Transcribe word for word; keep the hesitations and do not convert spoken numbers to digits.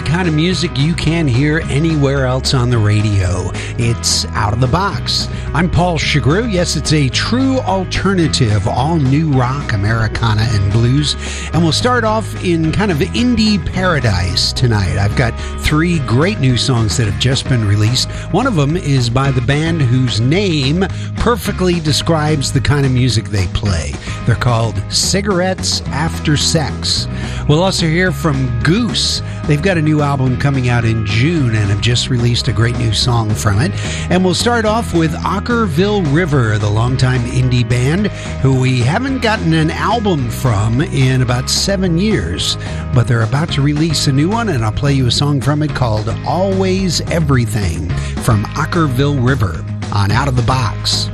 the kind of music you can't hear anywhere else on the radio. It's Out of the Box. I'm Paul Chagru. Yes, it's a true alternative, all new rock, Americana, and blues. And we'll start off in kind of indie paradise tonight. I've got three great new songs that have just been released. One of them is by the band whose name perfectly describes the kind of music they play. They're called Cigarettes After Sex. We'll also hear from Goose. They've got a new album coming out in June and have just released a great new song from it. And we'll start off with Okkervil River, the longtime indie band who we haven't gotten an album from in about seven years. But they're about to release a new one, and I'll play you a song from it called Always Everything from Okkervil River on Out of the Box.